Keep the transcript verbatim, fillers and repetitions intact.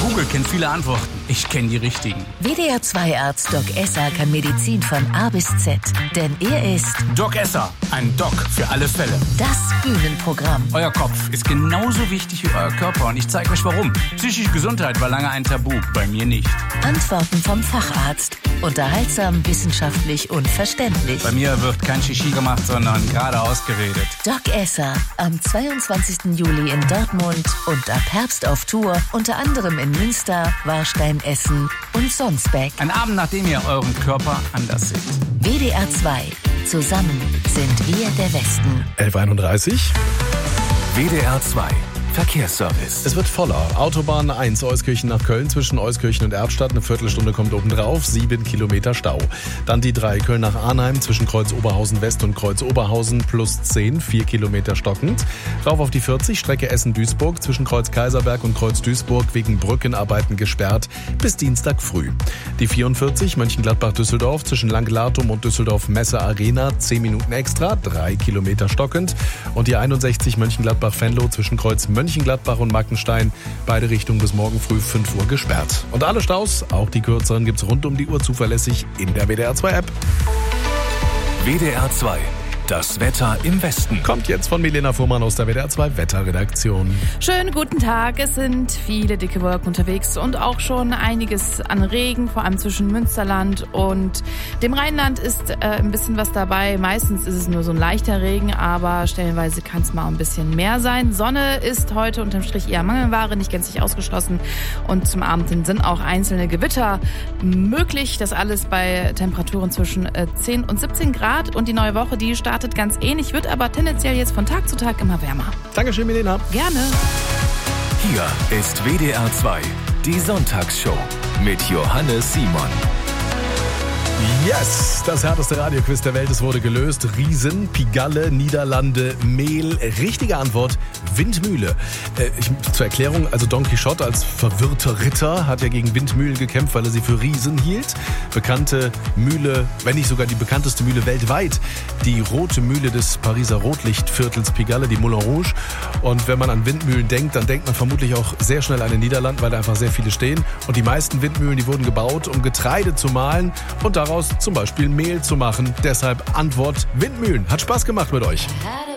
Google kennt viele Antworten. Ich kenne die richtigen. W D R zwei Arzt Doc Esser kann Medizin von A bis Z. Denn er ist Doc Esser, ein Doc für alle Fälle. Das Bühnenprogramm. Euer Kopf ist genauso wichtig wie euer Körper und ich zeige euch warum. Psychische Gesundheit war lange ein Tabu, bei mir nicht. Antworten vom Facharzt. Unterhaltsam, wissenschaftlich und verständlich. Bei mir wird kein Shishi gemacht, sondern geradeaus geredet. Doc Esser am zweiundzwanzigsten Juli in Dortmund und ab Herbst auf Tour, unter anderem in Münster, Warstein, Essen und Sonsbeck. Ein Abend, nachdem ihr euren Körper anders seht. W D R zwei. Zusammen sind wir der Westen. elf Uhr einunddreißig. W D R zwei Verkehrsservice. Es wird voller. Autobahn eins Euskirchen nach Köln zwischen Euskirchen und Erbstadt. Eine Viertelstunde kommt oben drauf. Sieben Kilometer Stau. Dann die drei Köln nach Arnheim zwischen Kreuz Oberhausen West und Kreuz Oberhausen plus zehn. Vier Kilometer stockend. Rauf auf die vierzig. Strecke Essen-Duisburg zwischen Kreuz Kaiserberg und Kreuz Duisburg wegen Brückenarbeiten gesperrt bis Dienstag früh. Die vierundvierzig Mönchengladbach-Düsseldorf zwischen Langlatum und Düsseldorf-Messe-Arena. Zehn Minuten extra. Drei Kilometer stockend. Und die einundsechzig Mönchengladbach-Venlo zwischen Kreuz Mönchengladbach und Mackenstein, beide Richtungen bis morgen früh fünf Uhr gesperrt. Und alle Staus, auch die kürzeren, gibt's rund um die Uhr zuverlässig in der W D R zwei App. W D R zwei. Das Wetter im Westen. Kommt jetzt von Milena Fuhrmann aus der W D R zwei Wetterredaktion. Schönen guten Tag. Es sind viele dicke Wolken unterwegs und auch schon einiges an Regen, vor allem zwischen Münsterland und dem Rheinland ist äh, ein bisschen was dabei. Meistens ist es nur so ein leichter Regen, aber stellenweise kann es mal ein bisschen mehr sein. Sonne ist heute unterm Strich eher Mangelware, nicht gänzlich ausgeschlossen. Und zum Abend hin sind auch einzelne Gewitter möglich. Das alles bei Temperaturen zwischen äh, zehn und siebzehn Grad. Und die neue Woche, die startet ganz ähnlich, wird aber tendenziell jetzt von Tag zu Tag immer wärmer. Dankeschön, Milena. Gerne. Hier ist W D R zwei, die Sonntagsshow mit Johannes Simon. Yes, das härteste Radioquiz der Welt, es wurde gelöst. Riesen, Pigalle, Niederlande, Mehl. Richtige Antwort, Windmühle. Äh, ich, zur Erklärung, also Don Quixote als verwirrter Ritter hat ja gegen Windmühlen gekämpft, weil er sie für Riesen hielt. Bekannte Mühle, wenn nicht sogar die bekannteste Mühle weltweit, die rote Mühle des Pariser Rotlichtviertels Pigalle, die Moulin Rouge. Und wenn man an Windmühlen denkt, dann denkt man vermutlich auch sehr schnell an den Niederlanden, weil da einfach sehr viele stehen. Und die meisten Windmühlen, die wurden gebaut, um Getreide zu mahlen und daraus zum Beispiel Mehl zu machen. Deshalb Antwort Windmühlen. Hat Spaß gemacht mit euch.